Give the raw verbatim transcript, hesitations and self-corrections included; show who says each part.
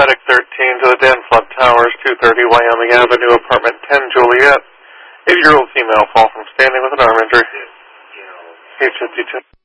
Speaker 1: Medic thirteen to the Dan Flood Towers, two thirty Wyoming Avenue, apartment ten, Joliet. eighty-year-old female fall from standing with an arm injury. H fifty-two.